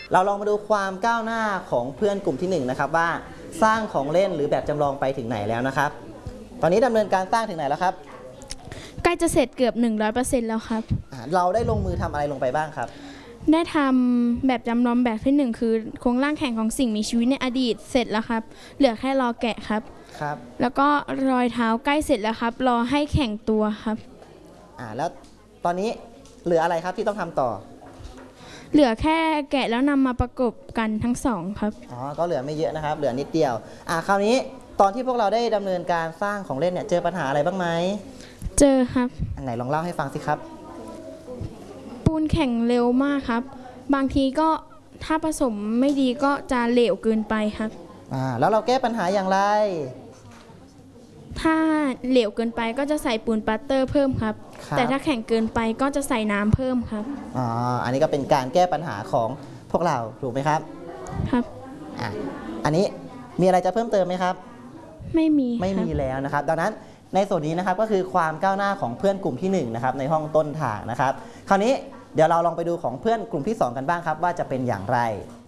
เราลองมาดูความก้าวหน้าของเพื่อนกลุ่มที่1นะครับว่าสร้างของเล่นหรือแบบจำลองไปถึงไหนแล้วนะครับตอนนี้ดำเนินการสร้างถึงไหนแล้วครับใกล้จะเสร็จเกือบ 100% แล้วครับเราได้ลงมือทำอะไรลงไปบ้างครับได้ทำแบบจำลองแบบที่1คือโครงร่างแข็งของสิ่งมีชีวิตในอดีตเสร็จแล้วครับเหลือแค่รอแกะครับแล้วก็รอยเท้าใกล้เสร็จแล้วครับรอให้แข็งตัวครับแล้วตอนนี้เหลืออะไรครับที่ต้องทำต่อเหลือแค่แกะแล้วนำมาประกบกันทั้ง2ครับก็เหลือไม่เยอะนะครับเหลือนิดเดียวคราวนี้ตอนที่พวกเราได้ดำเนินการสร้างของเล่นเนี่ยเจอปัญหาอะไรบ้างไหมเจอครับไหนลองเล่าให้ฟังสิครับปูนแข็งเร็วมากครับบางทีก็ถ้าผสมไม่ดีก็จะเหลวเกินไปครับแล้วเราแก้ปัญหาอย่างไรถ้าเหลวเกินไปก็จะใส่ปูนปัตเตอร์เพิ่มครับแต่ถ้าแข็งเกินไปก็จะใส่น้ำเพิ่มครับอันนี้ก็เป็นการแก้ปัญหาของพวกเราถูกไหมครับครับอันนี้มีอะไรจะเพิ่มเติมไหมครับไม่มีแล้วนะครับดังนั้นในส่วนนี้นะครับก็คือความก้าวหน้าของเพื่อนกลุ่มที่1นะครับในห้องต้นทางนะครับคราวนี้เดี๋ยวเราลองไปดูของเพื่อนกลุ่มที่2กันบ้างครับว่าจะเป็นอย่างไร